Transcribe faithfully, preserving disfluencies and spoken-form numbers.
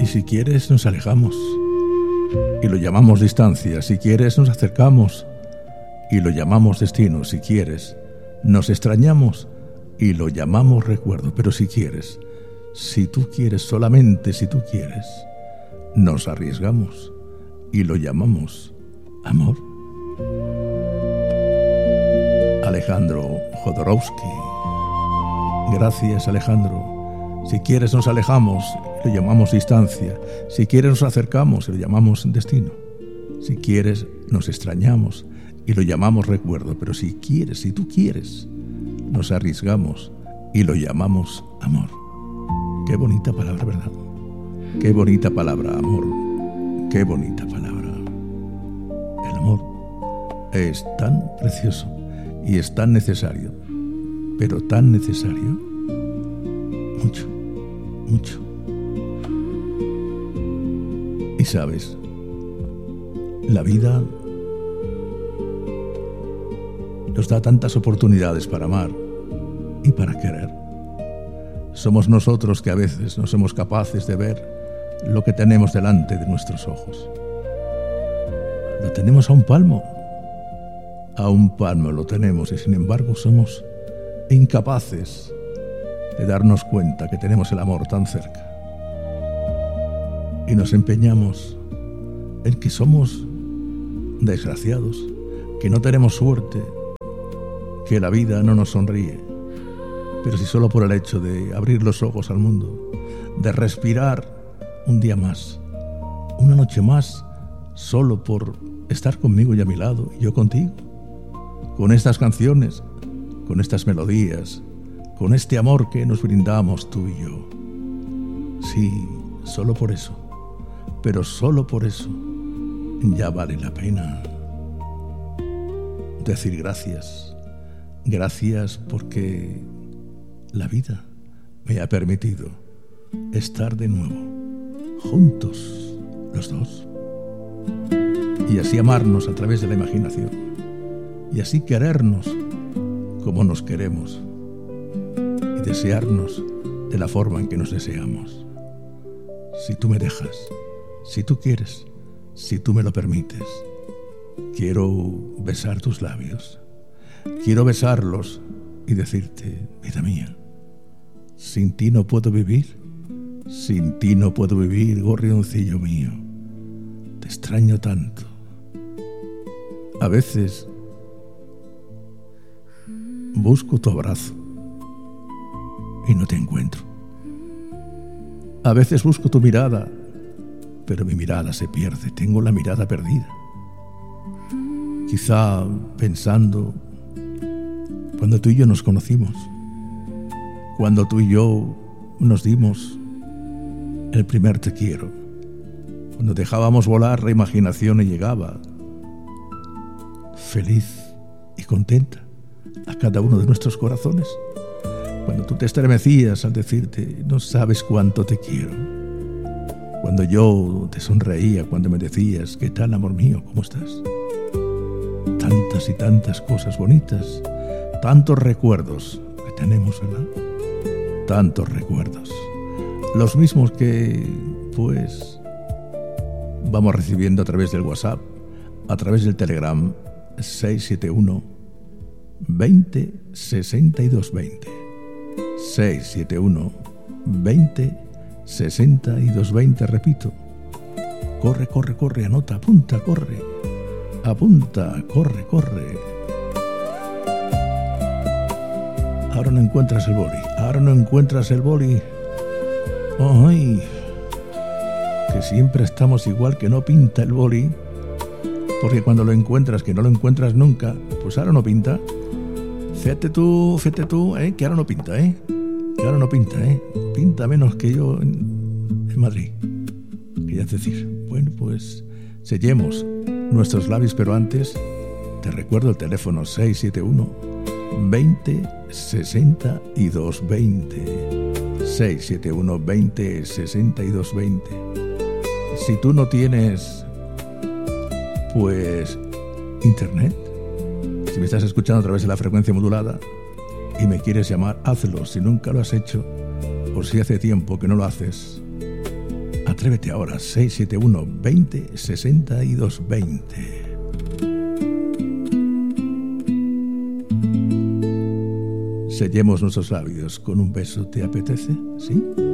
Y si quieres nos alejamos y lo llamamos distancia. Si quieres nos acercamos y lo llamamos destino. Si quieres nos extrañamos y lo llamamos recuerdo. Pero si quieres, si tú quieres, solamente si tú quieres, nos arriesgamos y lo llamamos amor. Alejandro Jodorowsky. Gracias, Alejandro. Si quieres nos alejamos y lo llamamos distancia. Si quieres nos acercamos y lo llamamos destino. Si quieres nos extrañamos y lo llamamos recuerdo. Pero si quieres, si tú quieres, nos arriesgamos y lo llamamos amor. Qué bonita palabra, ¿verdad? Qué bonita palabra, amor. Qué bonita palabra. El amor es tan precioso y es tan necesario, pero tan necesario, mucho, mucho. Y sabes, la vida nos da tantas oportunidades para amar y para querer. Somos nosotros que a veces no somos capaces de ver lo que tenemos delante de nuestros ojos. Lo tenemos a un palmo. A un palmo lo tenemos y sin embargo somos incapaces de darnos cuenta que tenemos el amor tan cerca. Y nos empeñamos en que somos desgraciados, que no tenemos suerte, que la vida no nos sonríe. Pero si solo por el hecho de abrir los ojos al mundo, de respirar un día más, una noche más, solo por estar conmigo y a mi lado, y yo contigo, con estas canciones, con estas melodías, con este amor que nos brindamos tú y yo. Sí, solo por eso, pero solo por eso ya vale la pena decir gracias. Gracias porque la vida me ha permitido estar de nuevo juntos los dos y así amarnos a través de la imaginación y así querernos como nos queremos y desearnos de la forma en que nos deseamos. Si tú me dejas, si tú quieres, si tú me lo permites, quiero besar tus labios, quiero besarlos y decirte, vida mía, sin ti no puedo vivir, sin ti no puedo vivir, gorrioncillo mío, te extraño tanto. A veces busco tu abrazo y no te encuentro. A veces busco tu mirada, pero mi mirada se pierde, tengo la mirada perdida. Quizá pensando cuando tú y yo nos conocimos, cuando tú y yo nos dimos el primer te quiero, cuando dejábamos volar la imaginación y llegaba feliz y contenta a cada uno de nuestros corazones, cuando tú te estremecías al decirte no sabes cuánto te quiero, cuando yo te sonreía, cuando me decías ¿qué tal, amor mío? ¿Cómo estás? Tantas y tantas cosas bonitas, tantos recuerdos que tenemos, ¿verdad? Tantos recuerdos, los mismos que pues vamos recibiendo a través del WhatsApp, a través del Telegram seis siete uno veinte sesenta y dos veinte, seis siete uno veinte sesenta y dos veinte, repito, corre, corre, corre, anota, apunta, corre, apunta, corre, corre. Ahora no encuentras el boli, ahora no encuentras el boli. Ay, que siempre estamos igual, que no pinta el boli, porque cuando lo encuentras, que no lo encuentras nunca, pues ahora no pinta. Fíjate tú, fíjate tú, ¿eh? Que ahora no pinta, ¿eh? Que ahora no pinta, ¿eh? Pinta menos que yo en, en Madrid. Quería decir, bueno, pues sellemos nuestros labios, pero antes te recuerdo el teléfono seis siete uno veinte sesenta y dos veinte, seis siete uno veinte sesenta y dos veinte. Si tú no tienes pues internet, si me estás escuchando a través de la frecuencia modulada y me quieres llamar, hazlo. Si nunca lo has hecho o si hace tiempo que no lo haces, Atrévete ahora, seis siete uno, veinte, sesenta y dos, veinte. Sellemos nuestros labios con un beso, ¿te apetece? ¿Sí?